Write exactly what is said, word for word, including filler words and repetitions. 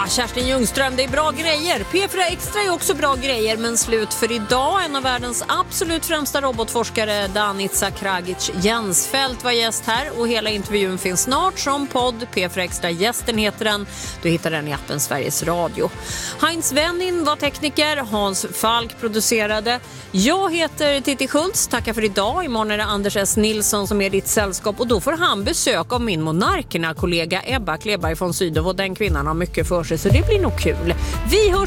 Kerstin Ljungström, det är bra grejer. P fyra Extra är också bra grejer, men slut för idag. En av världens absolut främsta robotforskare, Danica Kragic Jensfelt, var gäst här. Och hela intervjun finns snart som podd. P fyra Extra gästen heter den. Du hittar den i appen Sveriges Radio. Heinz Wennin var tekniker. Hans Falk producerade. Jag heter Titti Schultz. Tackar för idag. Imorgon är det Anders S. Nilsson som är ditt sällskap. Och då får han besök av min monarkerna-kollega Ebba Kleberg från Sydow. Och den kvinnan har mycket för sig, så det blir nog kul. Vi hörs